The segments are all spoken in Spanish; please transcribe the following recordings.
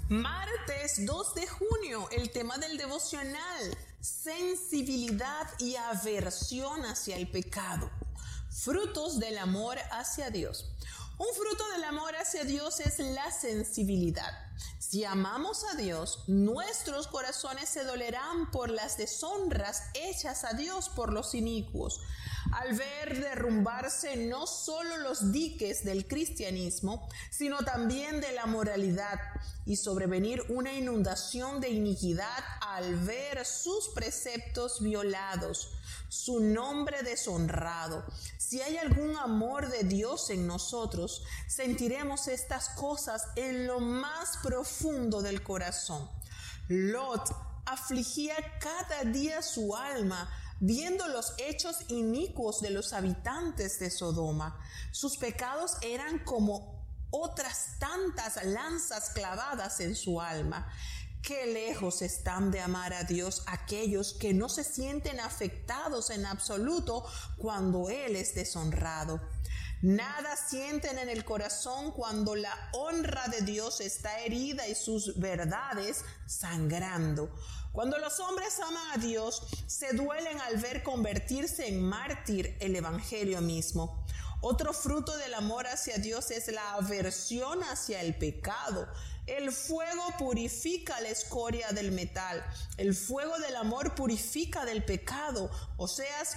Martes 2 de junio, el tema del devocional: sensibilidad y aversión hacia el pecado. Frutos del amor hacia Dios. Un fruto del amor hacia Dios es la sensibilidad. Si amamos a Dios, nuestros corazones se dolerán por las deshonras hechas a Dios por los inicuos. Al ver derrumbarse no solo los diques del cristianismo, sino también de la moralidad, y sobrevenir una inundación de iniquidad al ver sus preceptos violados, su nombre deshonrado. Si hay algún amor de Dios en nosotros, sentiremos estas cosas en lo más profundo del corazón. Lot afligía cada día su alma, viendo los hechos inicuos de los habitantes de Sodoma. Sus pecados eran como otras tantas lanzas clavadas en su alma. Qué lejos están de amar a Dios aquellos que no se sienten afectados en absoluto cuando Él es deshonrado. Nada sienten en el corazón cuando la honra de Dios está herida y sus verdades sangrando. Cuando los hombres aman a Dios, se duelen al ver convertirse en mártir el evangelio mismo. Otro fruto del amor hacia Dios es la aversión hacia el pecado. El fuego purifica la escoria del metal. El fuego del amor purifica del pecado. Oseas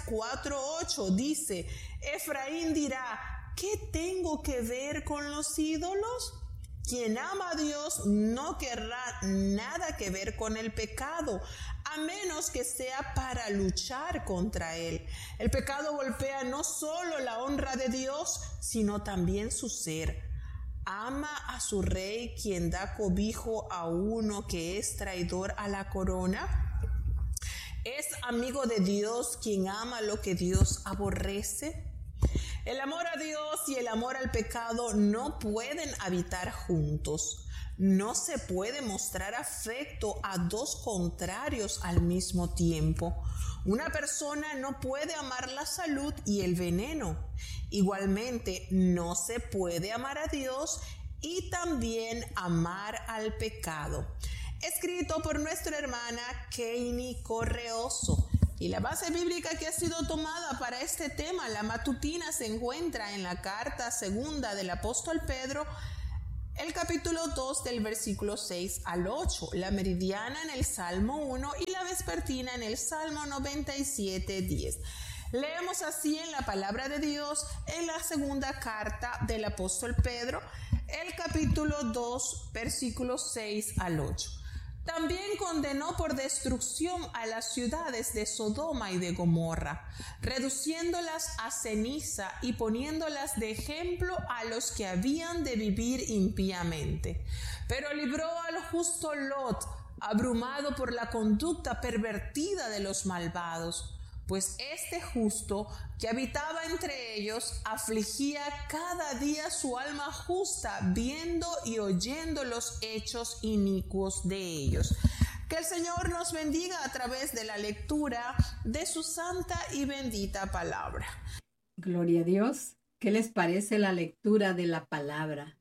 4:8 dice: Efraín dirá, ¿qué tengo que ver con los ídolos? Quien ama a Dios no querrá nada que ver con el pecado, a menos que sea para luchar contra él. El pecado golpea no solo la honra de Dios, sino también su ser. ¿Ama a su rey quien da cobijo a uno que es traidor a la corona? ¿Es amigo de Dios quien ama lo que Dios aborrece? El amor a Dios y el amor al pecado no pueden habitar juntos. No se puede mostrar afecto a dos contrarios al mismo tiempo. Una persona no puede amar la salud y el veneno. Igualmente, no se puede amar a Dios y también amar al pecado. Escrito por nuestra hermana Keini Correoso. Y la base bíblica que ha sido tomada para este tema, la matutina, se encuentra en la carta segunda del apóstol Pedro, el capítulo 2 del versículo 6 al 8, la meridiana en el Salmo 1 y la vespertina en el Salmo 97:10. Leemos así en la palabra de Dios en la segunda carta del apóstol Pedro, el capítulo 2, versículos 6 al 8. También condenó por destrucción a las ciudades de Sodoma y de Gomorra, reduciéndolas a ceniza y poniéndolas de ejemplo a los que habían de vivir impíamente. Pero libró al justo Lot, abrumado por la conducta pervertida de los malvados, pues este justo que habitaba entre ellos afligía cada día su alma justa, viendo y oyendo los hechos inicuos de ellos. Que el Señor nos bendiga a través de la lectura de su santa y bendita palabra. Gloria a Dios. ¿Qué les parece la lectura de la palabra?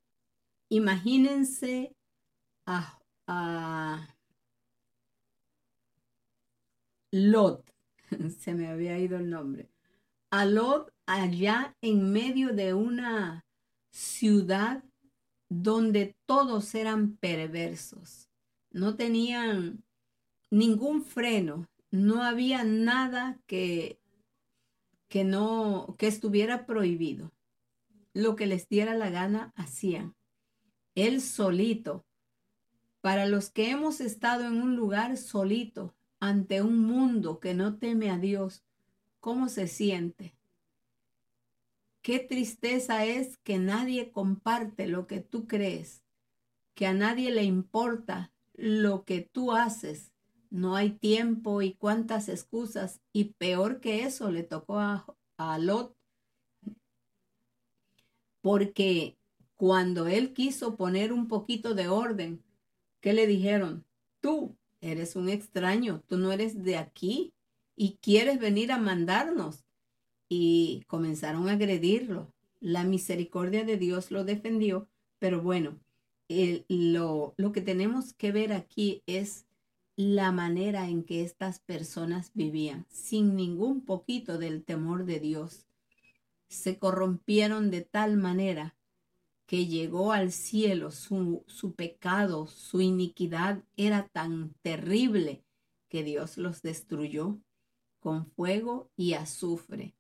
Imagínense a Lot. Se me había ido el nombre. A Lot allá en medio de una ciudad donde todos eran perversos. No tenían ningún freno. No había nada que estuviera prohibido. Lo que les diera la gana hacían. Él solito. Para los que hemos estado en un lugar solito, ante un mundo que no teme a Dios, ¿cómo se siente? Qué tristeza es que nadie comparte lo que tú crees, que a nadie le importa lo que tú haces. No hay tiempo y cuántas excusas, y peor que eso le tocó a Lot, porque cuando él quiso poner un poquito de orden, ¿qué le dijeron? Tú eres un extraño, tú no eres de aquí y quieres venir a mandarnos. Y comenzaron a agredirlo. La misericordia de Dios lo defendió, pero bueno, lo que tenemos que ver aquí es la manera en que estas personas vivían, sin ningún poquito del temor de Dios. Se corrompieron de tal manera que llegó al cielo su pecado, su iniquidad era tan terrible que Dios los destruyó con fuego y azufre.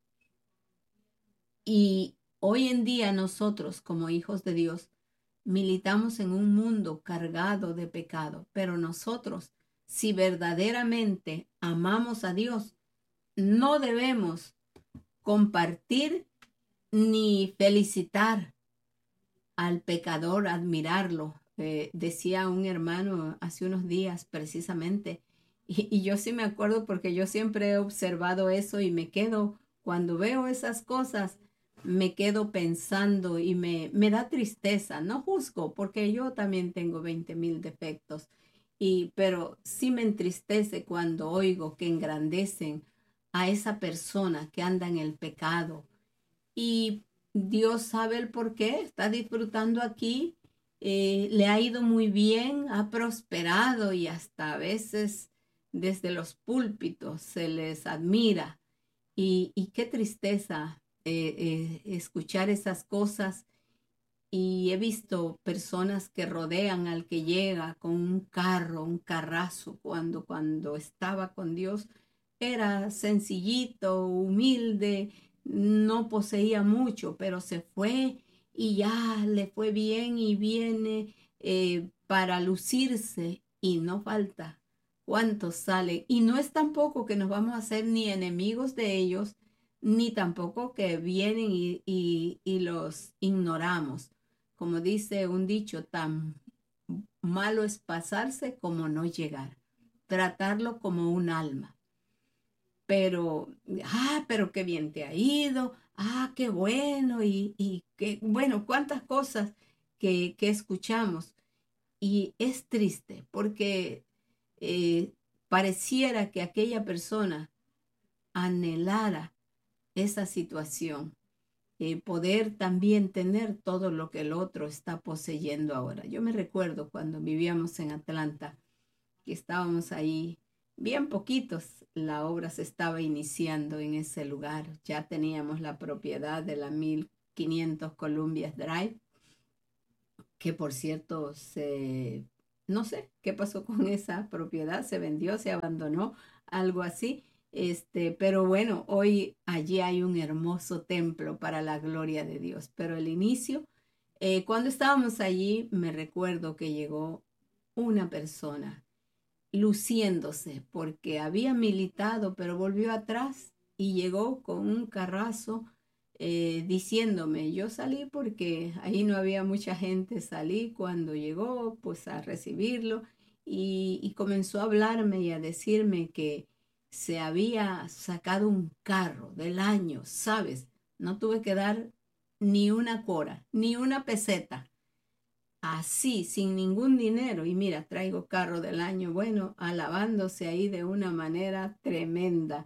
Y hoy en día nosotros, como hijos de Dios, militamos en un mundo cargado de pecado, pero nosotros, si verdaderamente amamos a Dios, no debemos compartir ni felicitar al pecador, admirarlo. Decía un hermano hace unos días precisamente, y yo sí me acuerdo porque yo siempre he observado eso y me quedo, cuando veo esas cosas, me quedo pensando y me da tristeza. No juzgo porque yo también tengo 20,000 defectos, pero sí me entristece cuando oigo que engrandecen a esa persona que anda en el pecado. Y Dios sabe el por qué, está disfrutando aquí, le ha ido muy bien, ha prosperado y hasta a veces desde los púlpitos se les admira. Y qué tristeza escuchar esas cosas. Y he visto personas que rodean al que llega con un carro, un carrazo, cuando estaba con Dios era sencillito, humilde, no poseía mucho, pero se fue y ya le fue bien y viene para lucirse y no falta cuántos salen. Y no es tampoco que nos vamos a hacer ni enemigos de ellos, ni tampoco que vienen y los ignoramos. Como dice un dicho, tan malo es pasarse como no llegar, tratarlo como un alma. Pero qué bien te ha ido, qué bueno, y qué bueno, cuántas cosas que escuchamos. Y es triste porque pareciera que aquella persona anhelara esa situación, poder también tener todo lo que el otro está poseyendo ahora. Yo me recuerdo cuando vivíamos en Atlanta, que estábamos ahí bien poquitos, la obra se estaba iniciando en ese lugar. Ya teníamos la propiedad de la 1500 Columbia Drive, que por cierto, no sé qué pasó con esa propiedad, se vendió, se abandonó, algo así. Pero bueno, hoy allí hay un hermoso templo para la gloria de Dios. Pero el inicio, cuando estábamos allí, me recuerdo que llegó una persona luciéndose porque había militado, pero volvió atrás y llegó con un carrazo diciéndome, yo salí porque ahí no había mucha gente, salí cuando llegó pues a recibirlo y comenzó a hablarme y a decirme que se había sacado un carro del año, ¿sabes? No tuve que dar ni una cora, ni una peseta, así, sin ningún dinero. Y mira, traigo carro del año, bueno, alabándose ahí de una manera tremenda,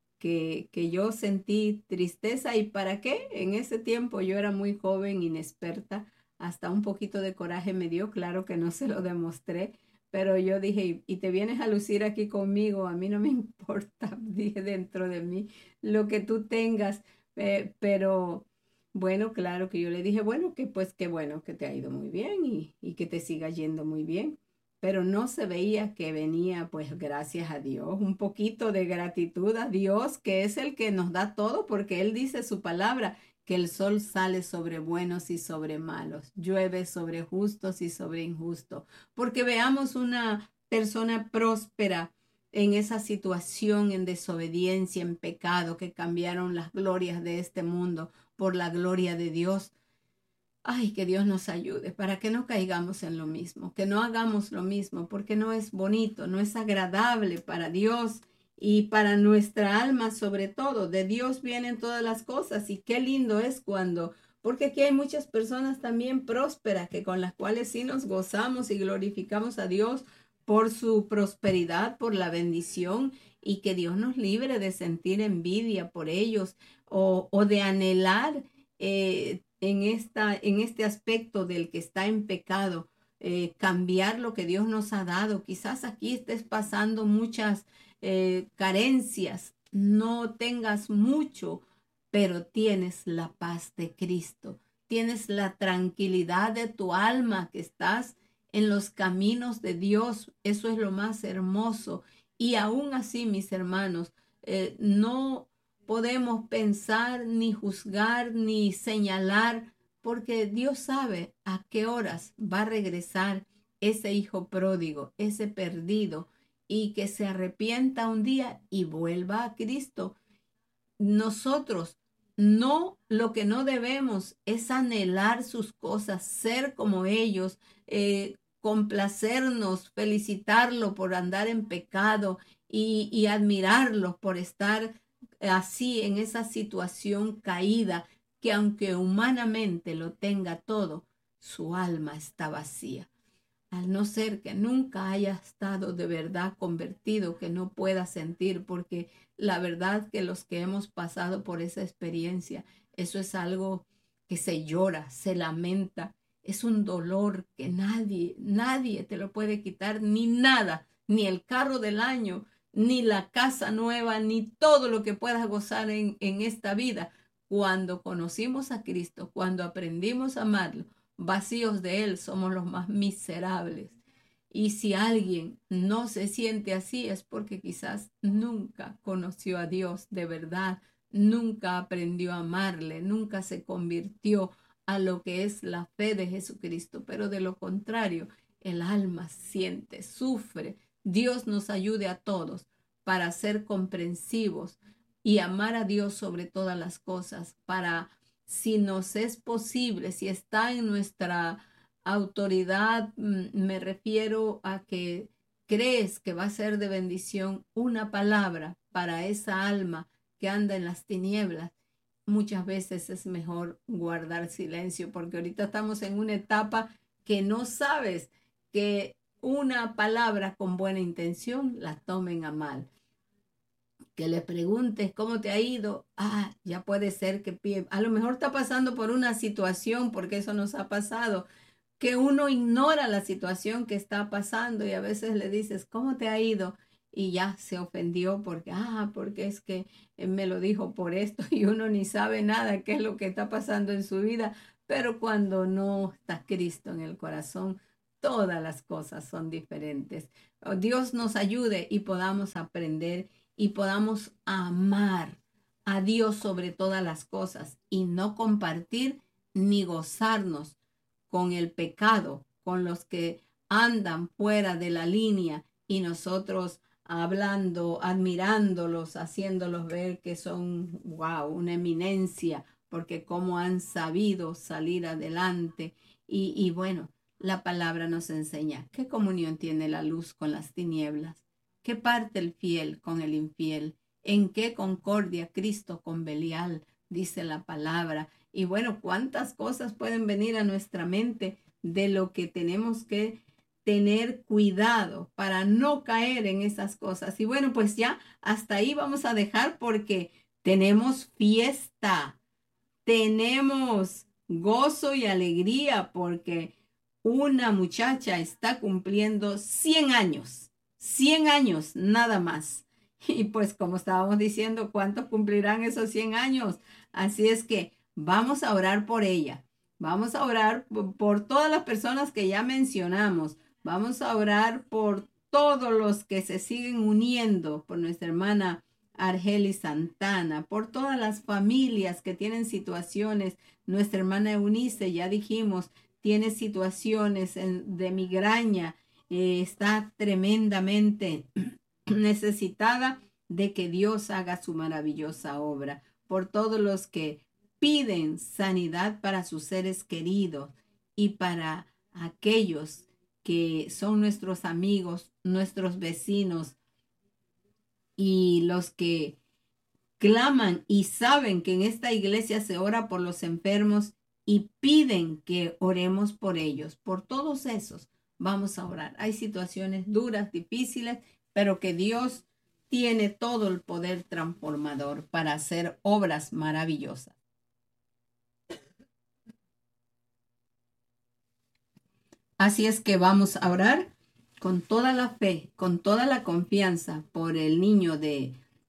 que yo sentí tristeza. ¿Y para qué? En ese tiempo yo era muy joven, inexperta, hasta un poquito de coraje me dio, claro que no se lo demostré, pero yo dije, y te vienes a lucir aquí conmigo, a mí no me importa, dije dentro de mí, lo que tú tengas, pero... Bueno, claro que yo le dije, bueno, que pues qué bueno que te ha ido muy bien y que te siga yendo muy bien. Pero no se veía que venía, pues gracias a Dios, un poquito de gratitud a Dios, que es el que nos da todo, porque Él dice su palabra, que el sol sale sobre buenos y sobre malos, llueve sobre justos y sobre injustos. Porque veamos una persona próspera en esa situación, en desobediencia, en pecado, que cambiaron las glorias de este mundo por la gloria de Dios. Ay, que Dios nos ayude para que no caigamos en lo mismo, que no hagamos lo mismo, porque no es bonito, no es agradable para Dios y para nuestra alma sobre todo. De Dios vienen todas las cosas y qué lindo es porque aquí hay muchas personas también prósperas que con las cuales sí nos gozamos y glorificamos a Dios por su prosperidad, por la bendición, y que Dios nos libre de sentir envidia por ellos o de anhelar en este aspecto del que está en pecado, cambiar lo que Dios nos ha dado. Quizás aquí estés pasando muchas carencias, no tengas mucho, pero tienes la paz de Cristo, tienes la tranquilidad de tu alma, que estás en los caminos de Dios. Eso es lo más hermoso. Y aún así, mis hermanos, no podemos pensar, ni juzgar, ni señalar, porque Dios sabe a qué horas va a regresar ese hijo pródigo, ese perdido, y que se arrepienta un día y vuelva a Cristo. Nosotros no, lo que no debemos es anhelar sus cosas, ser como ellos, complacernos, felicitarlo por andar en pecado y admirarlos por estar así en esa situación caída, que aunque humanamente lo tenga todo, su alma está vacía. Al no ser que nunca haya estado de verdad convertido, que no pueda sentir, porque la verdad que los que hemos pasado por esa experiencia, eso es algo que se llora, se lamenta, es un dolor que nadie te lo puede quitar, ni nada, ni el carro del año, ni la casa nueva, ni todo lo que puedas gozar en esta vida. Cuando conocimos a Cristo, cuando aprendimos a amarlo, vacíos de Él, somos los más miserables. Y si alguien no se siente así, es porque quizás nunca conoció a Dios de verdad, nunca aprendió a amarle, nunca se convirtió a lo que es la fe de Jesucristo. Pero de lo contrario, el alma siente, sufre. Dios nos ayude a todos para ser comprensivos y amar a Dios sobre todas las cosas, para, si nos es posible, si está en nuestra autoridad, me refiero a que crees que va a ser de bendición una palabra para esa alma que anda en las tinieblas. Muchas veces es mejor guardar silencio, porque ahorita estamos en una etapa que no sabes, que una palabra con buena intención la tomen a mal. Que le preguntes cómo te ha ido, ya puede ser que a lo mejor está pasando por una situación, porque eso nos ha pasado, que uno ignora la situación que está pasando y a veces le dices, ¿cómo te ha ido? Y ya se ofendió porque es que me lo dijo por esto, y uno ni sabe nada qué es lo que está pasando en su vida. Pero cuando no está Cristo en el corazón, todas las cosas son diferentes. Dios nos ayude y podamos aprender y podamos amar a Dios sobre todas las cosas y no compartir ni gozarnos con el pecado, con los que andan fuera de la línea, y nosotros hablando, admirándolos, haciéndolos ver que son, wow, una eminencia, porque cómo han sabido salir adelante. Y bueno, la palabra nos enseña qué comunión tiene la luz con las tinieblas, qué parte el fiel con el infiel, en qué concordia Cristo con Belial, dice la palabra. Y bueno, cuántas cosas pueden venir a nuestra mente de lo que tenemos que tener cuidado para no caer en esas cosas. Y bueno, pues ya hasta ahí vamos a dejar, porque tenemos fiesta, tenemos gozo y alegría, porque una muchacha está cumpliendo 100 años, 100 años nada más. Y pues como estábamos diciendo, ¿cuántos cumplirán esos 100 años? Así es que vamos a orar por ella. Vamos a orar por todas las personas que ya mencionamos. Vamos a orar por todos los que se siguen uniendo, por nuestra hermana Argeli Santana, por todas las familias que tienen situaciones. Nuestra hermana Eunice, ya dijimos, tiene situaciones de migraña, está tremendamente necesitada de que Dios haga su maravillosa obra. Por todos los que piden sanidad para sus seres queridos y para aquellos que son nuestros amigos, nuestros vecinos, y los que claman y saben que en esta iglesia se ora por los enfermos y piden que oremos por ellos. Por todos esos vamos a orar. Hay situaciones duras, difíciles, pero que Dios tiene todo el poder transformador para hacer obras maravillosas. Así es que vamos a orar con toda la fe, con toda la confianza por el niño de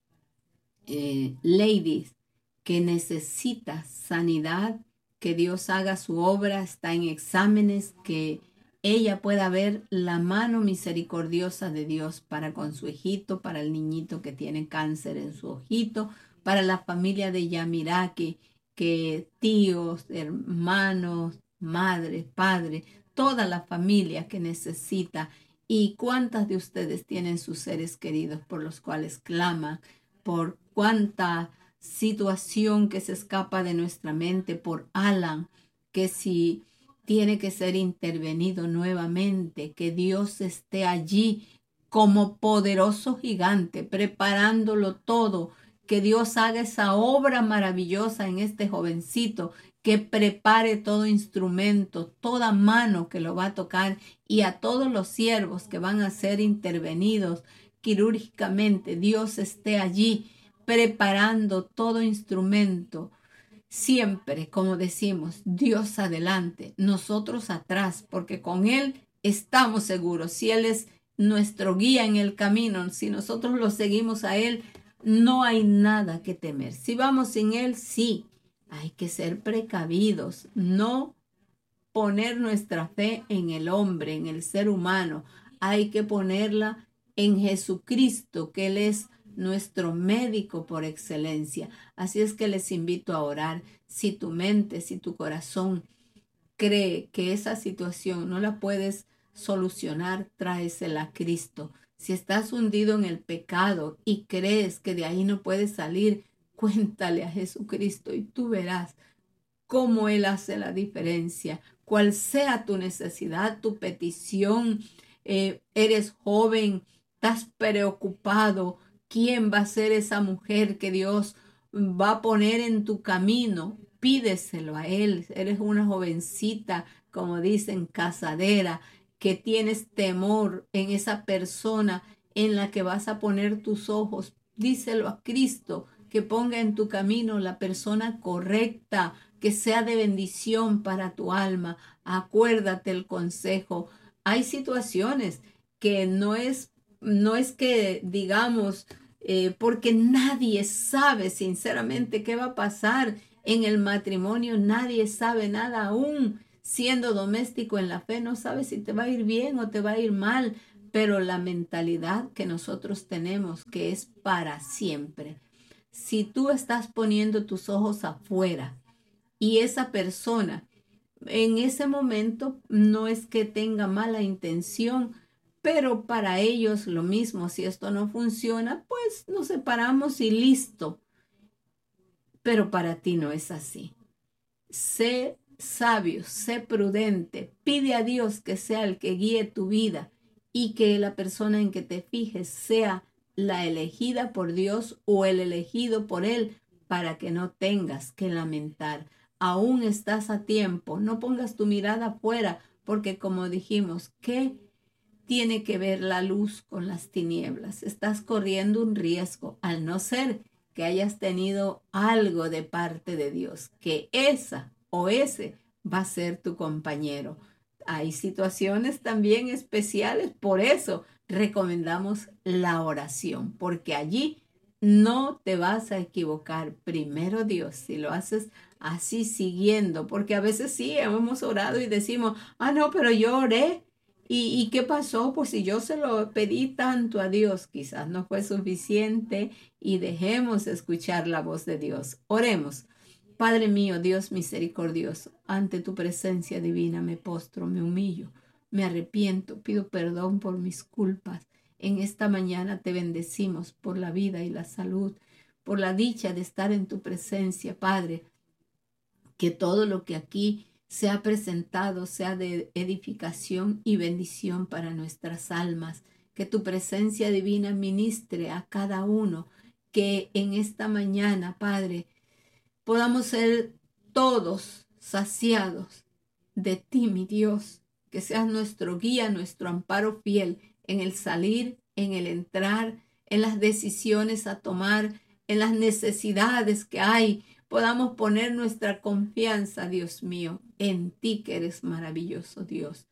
Ladies que necesita sanidad, que Dios haga su obra, está en exámenes, que ella pueda ver la mano misericordiosa de Dios para con su hijito, para el niñito que tiene cáncer en su ojito, para la familia de Yamirá, que tíos, hermanos, madre, padre, toda la familia que necesita. ¿Y cuántas de ustedes tienen sus seres queridos por los cuales claman? Por cuánta situación que se escapa de nuestra mente, por Alan, que si tiene que ser intervenido nuevamente, que Dios esté allí como poderoso gigante, preparándolo todo, que Dios haga esa obra maravillosa en este jovencito, que prepare todo instrumento, toda mano que lo va a tocar, y a todos los siervos que van a ser intervenidos quirúrgicamente, Dios esté allí preparando todo instrumento. Siempre, como decimos, Dios adelante, nosotros atrás, porque con Él estamos seguros. Si Él es nuestro guía en el camino, si nosotros lo seguimos a Él, no hay nada que temer. Si vamos sin Él, sí, hay que ser precavidos, no poner nuestra fe en el hombre, en el ser humano. Hay que ponerla en Jesucristo, que Él es nuestro médico por excelencia. Así es que les invito a orar. Si tu mente, si tu corazón cree que esa situación no la puedes solucionar, tráesela a Cristo. Si estás hundido en el pecado y crees que de ahí no puedes salir, cuéntale a Jesucristo y tú verás cómo Él hace la diferencia. Cual sea tu necesidad, tu petición, eres joven, estás preocupado, ¿quién va a ser esa mujer que Dios va a poner en tu camino? Pídeselo a Él. Eres una jovencita, como dicen, casadera, que tienes temor en esa persona en la que vas a poner tus ojos. Díselo a Cristo, que ponga en tu camino la persona correcta, que sea de bendición para tu alma. Acuérdate el consejo. Hay situaciones que no es que digamos, porque nadie sabe sinceramente qué va a pasar en el matrimonio, nadie sabe nada aún. Siendo doméstico en la fe, no sabes si te va a ir bien o te va a ir mal, pero la mentalidad que nosotros tenemos, que es para siempre. Si tú estás poniendo tus ojos afuera y esa persona en ese momento no es que tenga mala intención, pero para ellos lo mismo, si esto no funciona, pues nos separamos y listo. Pero para ti no es así. Sé sabio, sé prudente, pide a Dios que sea el que guíe tu vida y que la persona en que te fijes sea la elegida por Dios o el elegido por Él, para que no tengas que lamentar. Aún estás a tiempo, no pongas tu mirada afuera, porque como dijimos, ¿qué tiene que ver la luz con las tinieblas? Estás corriendo un riesgo, al no ser que hayas tenido algo de parte de Dios, que esa o ese va a ser tu compañero. Hay situaciones también especiales, por eso recomendamos la oración, porque allí no te vas a equivocar. Primero Dios, si lo haces así siguiendo, porque a veces sí hemos orado y decimos, no, pero yo oré. ¿Y qué pasó? Pues si yo se lo pedí tanto a Dios, quizás no fue suficiente y dejemos escuchar la voz de Dios. Oremos. Padre mío, Dios misericordioso, ante tu presencia divina me postro, me humillo, me arrepiento, pido perdón por mis culpas. En esta mañana te bendecimos por la vida y la salud, por la dicha de estar en tu presencia, Padre. Que todo lo que aquí se ha presentado sea de edificación y bendición para nuestras almas. Que tu presencia divina ministre a cada uno. Que en esta mañana, Padre, podamos ser todos saciados de ti, mi Dios. Que seas nuestro guía, nuestro amparo fiel en el salir, en el entrar, en las decisiones a tomar, en las necesidades que hay. Podamos poner nuestra confianza, Dios mío, en ti, que eres maravilloso, Dios.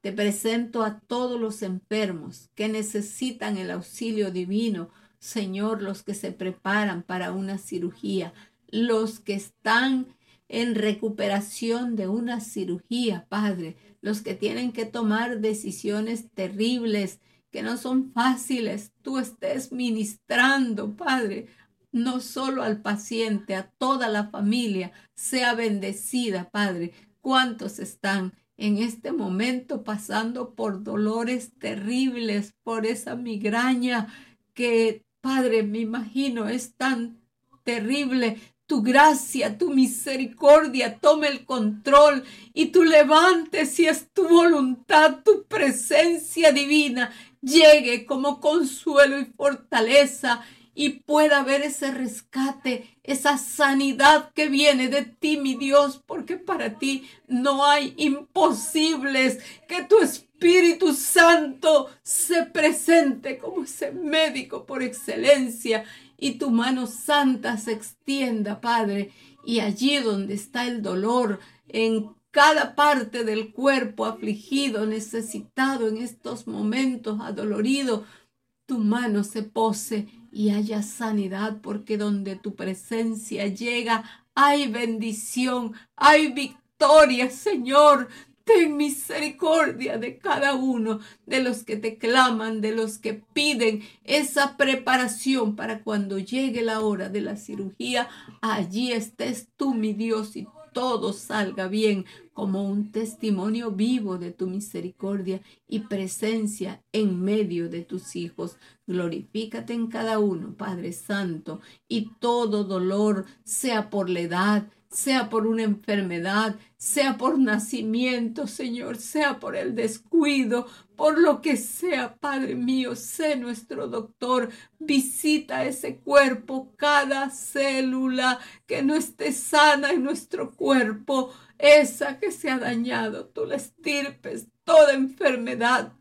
Te presento a todos los enfermos que necesitan el auxilio divino. Señor, los que se preparan para una cirugía, los que están en recuperación de una cirugía, Padre, los que tienen que tomar decisiones terribles, que no son fáciles, tú estés ministrando, Padre, no solo al paciente, a toda la familia, sea bendecida, Padre. ¿Cuántos están en este momento pasando por dolores terribles, por esa migraña que, Padre, me imagino es tan terrible? Tu gracia, tu misericordia tome el control y tú levantes, si es tu voluntad, tu presencia divina llegue como consuelo y fortaleza y pueda haber ese rescate, esa sanidad que viene de ti, mi Dios, porque para ti no hay imposibles. Que tu Espíritu Santo se presente como ese médico por excelencia y tu mano santa se extienda, Padre, y allí donde está el dolor, en cada parte del cuerpo afligido, necesitado en estos momentos, adolorido, tu mano se pose y haya sanidad, porque donde tu presencia llega, hay bendición, hay victoria, Señor. Ten misericordia de cada uno de los que te claman, de los que piden esa preparación para cuando llegue la hora de la cirugía, allí estés tú, mi Dios, y todo salga bien, como un testimonio vivo de tu misericordia y presencia en medio de tus hijos. Glorifícate en cada uno, Padre Santo, y todo dolor, sea por la edad, sea por una enfermedad, sea por nacimiento, Señor, sea por el descuido, por lo que sea, Padre mío, sé nuestro doctor. Visita ese cuerpo, cada célula que no esté sana en nuestro cuerpo, esa que se ha dañado, tú la estirpes, toda enfermedad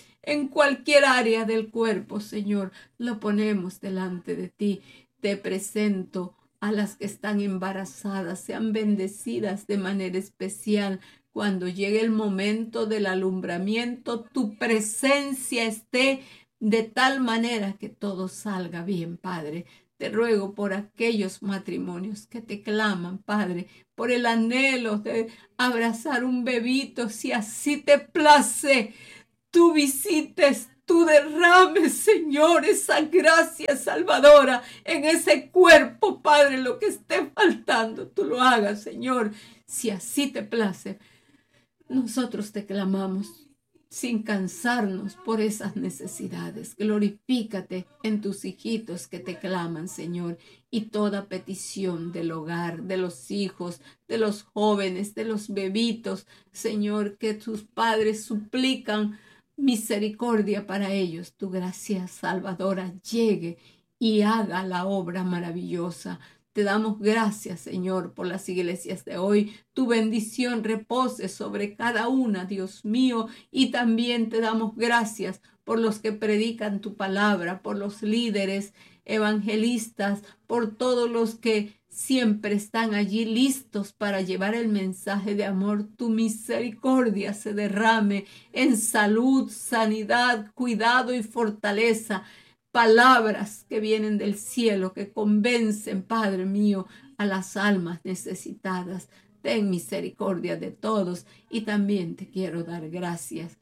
en cualquier área del cuerpo, Señor, lo ponemos delante de ti. Te presento a las que están embarazadas, sean bendecidas de manera especial. Cuando llegue el momento del alumbramiento, tu presencia esté de tal manera que todo salga bien, Padre. Te ruego por aquellos matrimonios que te claman, Padre, por el anhelo de abrazar un bebito, si así te place. Tú visites, tú derrames, Señor, esa gracia salvadora en ese cuerpo, Padre, lo que esté faltando, tú lo hagas, Señor, si así te place. Nosotros te clamamos sin cansarnos por esas necesidades. Glorifícate en tus hijitos que te claman, Señor, y toda petición del hogar, de los hijos, de los jóvenes, de los bebitos, Señor, que tus padres suplican misericordia para ellos. Tu gracia salvadora llegue y haga la obra maravillosa. Te damos gracias, Señor, por las iglesias de hoy. Tu bendición repose sobre cada una, Dios mío, y también te damos gracias por los que predican tu palabra, por los líderes evangelistas, por todos los que siempre están allí listos para llevar el mensaje de amor. Tu misericordia se derrame en salud, sanidad, cuidado y fortaleza. Palabras que vienen del cielo, que convencen, Padre mío, a las almas necesitadas. Ten misericordia de todos. Y también te quiero dar gracias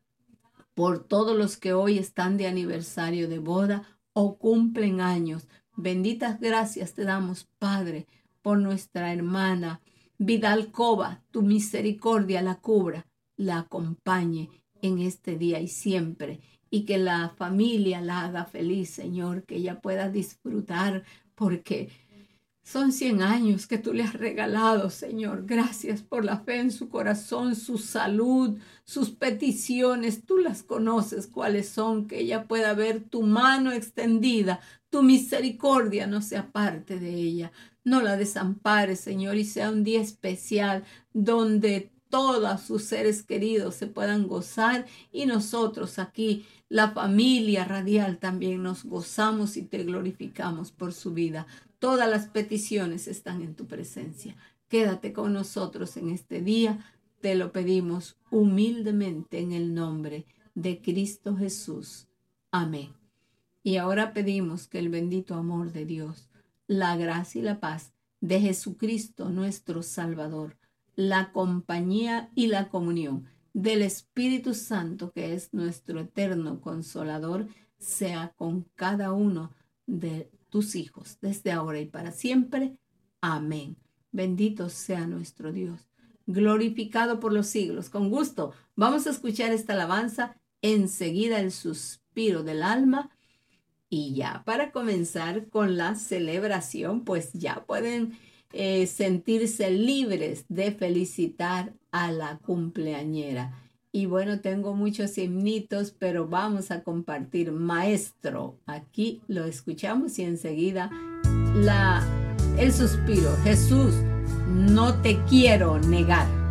por todos los que hoy están de aniversario de boda o cumplen años. Benditas gracias te damos, Padre, por nuestra hermana Vidal Cova. Tu misericordia la cubra, la acompañe en este día y siempre. Y que la familia la haga feliz, Señor, que ella pueda disfrutar, porque son 100 años que tú le has regalado, Señor. Gracias por la fe en su corazón, su salud, sus peticiones. Tú las conoces cuáles son, que ella pueda ver tu mano extendida, tu misericordia no se aparte de ella. No la desampares, Señor, y sea un día especial donde todos sus seres queridos se puedan gozar y nosotros aquí, la familia radial, también nos gozamos y te glorificamos por su vida. Todas las peticiones están en tu presencia. Quédate con nosotros en este día. te lo pedimos humildemente en el nombre de Cristo Jesús. Amén. Y ahora pedimos que el bendito amor de Dios, la gracia y la paz de Jesucristo nuestro Salvador, la compañía y la comunión del Espíritu Santo, que es nuestro eterno consolador, sea con cada uno de tus hijos, desde ahora y para siempre. Amén. Bendito sea nuestro Dios, glorificado por los siglos. Con gusto vamos a escuchar esta alabanza, enseguida el suspiro del alma. Y ya para comenzar con la celebración, pues ya pueden sentirse libres de felicitar a la cumpleañera. Y bueno, tengo muchos himnitos, pero vamos a compartir Maestro. Aquí lo escuchamos y enseguida el suspiro. Jesús, no te quiero negar.